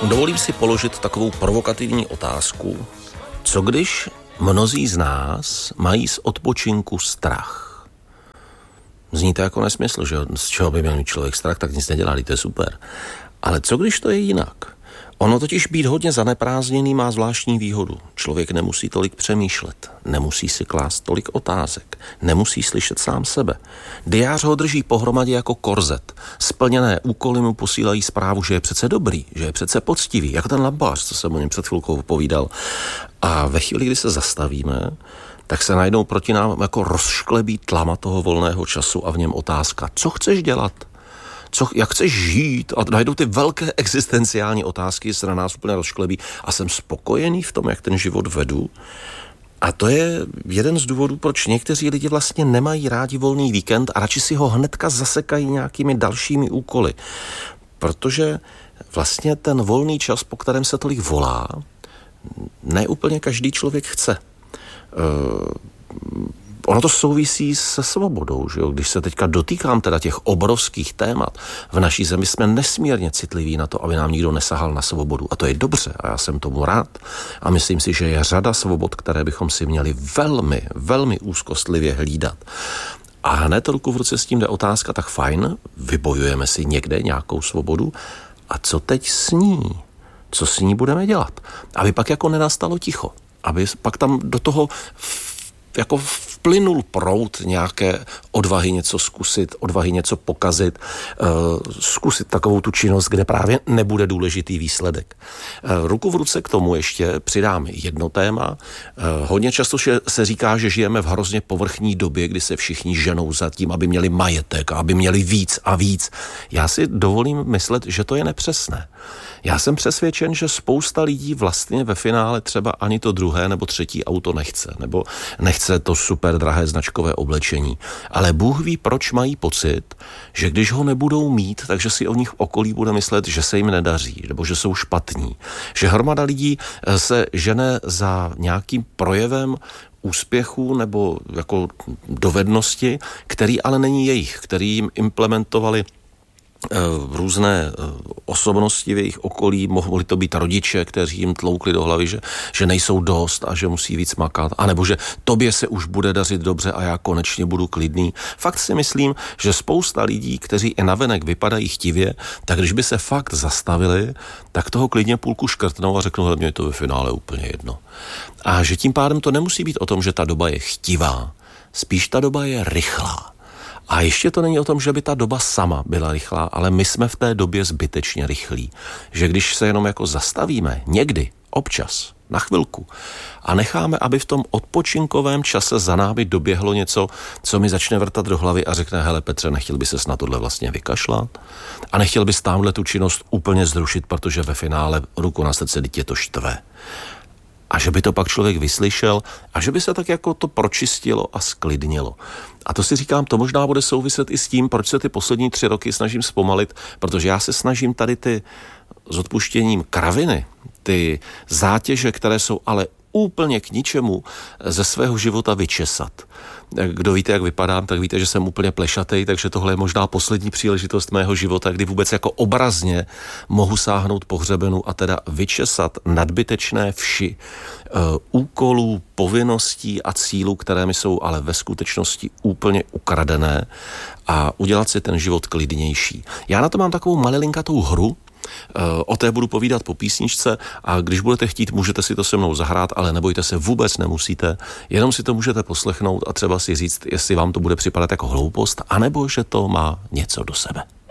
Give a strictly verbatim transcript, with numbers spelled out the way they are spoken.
Dovolím si položit takovou provokativní otázku. Co když mnozí z nás mají z odpočinku strach? Zní to jako nesmysl, že z čeho by měl mít člověk strach, tak nic nedělá, to je super. Ale co když to je jinak? Ono totiž být hodně zaneprázdněný má zvláštní výhodu. Člověk nemusí tolik přemýšlet, nemusí si klást tolik otázek, nemusí slyšet sám sebe. Diář ho drží pohromadě jako korzet. Splněné úkoly mu posílají zprávu, že je přece dobrý, že je přece poctivý, jako ten lampář, co jsem o něm před chvilkou povídal. A ve chvíli, kdy se zastavíme, tak se najednou proti nám jako rozšklebí tlama toho volného času a v něm otázka, co chceš dělat? Co, jak chceš žít? A najdou ty velké existenciální otázky, se na nás úplně rozšklebí a jsem spokojený v tom, jak ten život vedu. A to je jeden z důvodů, proč někteří lidi vlastně nemají rádi volný víkend a radši si ho hnedka zasekají nějakými dalšími úkoly. Protože vlastně ten volný čas, po kterém se tolik volá, ne úplně každý člověk chce. Uh, Ono to souvisí se svobodou, že jo? Když se teďka dotýkám teda těch obrovských témat, v naší zemi jsme nesmírně citliví na to, aby nám nikdo nesahal na svobodu. A to je dobře a já jsem tomu rád. A myslím si, že je řada svobod, které bychom si měli velmi, velmi úzkostlivě hlídat. A hned ruku v ruce s tím jde otázka, tak fajn, vybojujeme si někde nějakou svobodu. A co teď s ní? Co s ní budeme dělat? Aby pak jako nenastalo ticho. Aby pak tam do toho jako vplynul proud nějaké odvahy něco zkusit, odvahy něco pokazit, uh, zkusit takovou tu činnost, kde právě nebude důležitý výsledek. Uh, ruku v ruce k tomu ještě přidám jedno téma. Uh, hodně často se říká, že žijeme v hrozně povrchní době, kdy se všichni ženou za tím, aby měli majetek, aby měli víc a víc. Já si dovolím myslet, že to je nepřesné. Já jsem přesvědčen, že spousta lidí vlastně ve finále třeba ani to druhé nebo třetí auto nechce, nebo nechce to super drahé značkové oblečení. Ale Bůh ví, proč mají pocit, že když ho nebudou mít, takže si o nich okolí bude myslet, že se jim nedaří, nebo že jsou špatní. Že hromada lidí se žene za nějakým projevem úspěchu nebo jako dovednosti, který ale není jejich, který jim implementovali různé osobnosti v jejich okolí, mohli to být rodiče, kteří jim tloukli do hlavy, že, že nejsou dost a že musí víc makat, anebo že tobě se už bude dařit dobře a já konečně budu klidný. Fakt si myslím, že spousta lidí, kteří i navenek vypadají chtivě, tak když by se fakt zastavili, tak toho klidně půlku škrtnou a řeknou, že mě je to ve finále úplně jedno. A že tím pádem to nemusí být o tom, že ta doba je chtivá, spíš ta doba je rychlá. A ještě to není o tom, že by ta doba sama byla rychlá, ale my jsme v té době zbytečně rychlí. Že když se jenom jako zastavíme, někdy, občas, na chvilku, a necháme, aby v tom odpočinkovém čase za námi doběhlo něco, co mi začne vrtat do hlavy a řekne, hele Petře, nechtěl by ses na tohle vlastně vykašlat? A nechtěl bys tamhle tu činnost úplně zrušit, protože ve finále ruku na srdce tě to štve. A že by to pak člověk vyslyšel a že by se tak jako to pročistilo a sklidnilo. A to si říkám, to možná bude souviset i s tím, proč se ty poslední tři roky snažím zpomalit, protože já se snažím tady ty s odpuštěním kraviny, ty zátěže, které jsou ale úplně k ničemu, ze svého života vyčesat. Kdo víte, jak vypadám, tak víte, že jsem úplně plešatej, takže tohle je možná poslední příležitost mého života, kdy vůbec jako obrazně mohu sáhnout po hřebenu a teda vyčesat nadbytečné vši uh, úkolů, povinností a cílů, které mi jsou ale ve skutečnosti úplně ukradené a udělat si ten život klidnější. Já na to mám takovou malilinkatou hru. O té budu povídat po písničce a když budete chtít, můžete si to se mnou zahrát, ale nebojte se, vůbec nemusíte, jenom si to můžete poslechnout a třeba si říct, jestli vám to bude připadat jako hloupost, anebo že to má něco do sebe.